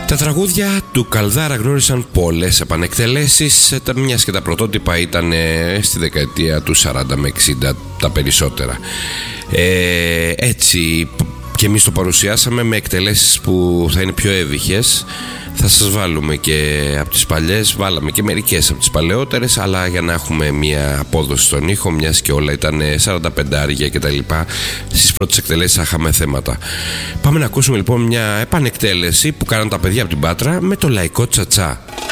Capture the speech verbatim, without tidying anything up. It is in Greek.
Τα τραγούδια του Καλδάρα γνώρισαν πολλές επανεκτελέσεις, μιας και τα πρωτότυπα ήταν στη δεκαετία του σαράντα με εξήντα τα περισσότερα. Ε, έτσι και εμείς το παρουσιάσαμε με εκτελέσεις που θα είναι πιο εύυχες. Θα σας βάλουμε και από τις παλιές, βάλαμε και μερικές από τις παλαιότερες, αλλά για να έχουμε μια απόδοση στον ήχο, μιας και όλα ήταν σαράντα πέντε άρια και τα λοιπά. Στις πρώτες εκτελέσεις είχαμε θέματα. Πάμε να ακούσουμε λοιπόν μια επανεκτέλεση που κάναν τα παιδιά από την Πάτρα με το λαϊκό τσατσά.